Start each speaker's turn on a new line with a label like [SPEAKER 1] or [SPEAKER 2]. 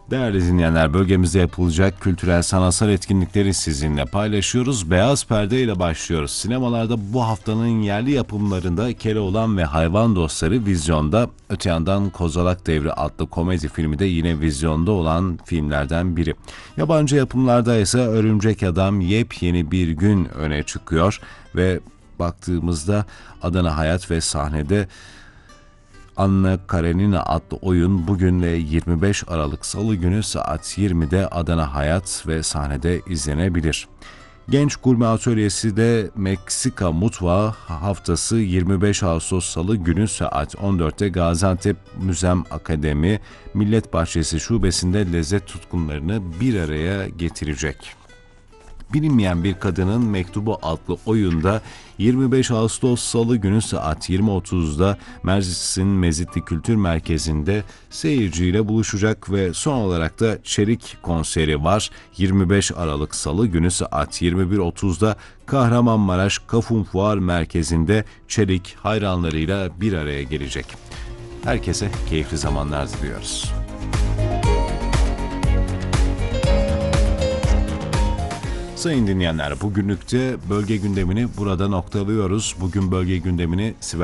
[SPEAKER 1] Değerli dinleyenler, bölgemizde yapılacak kültürel sanatsal etkinlikleri sizinle paylaşıyoruz. Beyaz Perde ile başlıyoruz. Sinemalarda bu haftanın yerli yapımlarında Keloğlan ve Hayvan Dostları vizyonda. Öte yandan Kozalak Devri adlı komedi filmi de yine vizyonda olan filmlerden biri. Yabancı yapımlarda ise Örümcek Adam yepyeni bir gün öne çıkıyor ve baktığımızda Adana Hayat ve sahnede Anna Karenina adlı oyun bugün ve 25 Aralık Salı günü saat 20'de Adana Hayat ve sahnede izlenebilir. Genç Gurme Atölyesi de Meksika Mutfağı haftası 25 Ağustos Salı günü saat 14'te Gaziantep Müzem Akademi Millet Bahçesi Şubesi'nde lezzet tutkunlarını bir araya getirecek. Bilinmeyen Bir Kadının Mektubu adlı oyunda 25 Ağustos Salı günü saat 20.30'da Mersin'in Mezitli Kültür Merkezi'nde seyirciyle buluşacak ve son olarak da Çelik konseri var. 25 Aralık Salı günü saat 21.30'da Kahramanmaraş Kafun Fuar Merkezi'nde Çelik hayranlarıyla bir araya gelecek. Herkese keyifli zamanlar diliyoruz. Sayın dinleyenler, bugünlükte bölge gündemini burada noktalıyoruz. Bugün bölge gündemini Sibel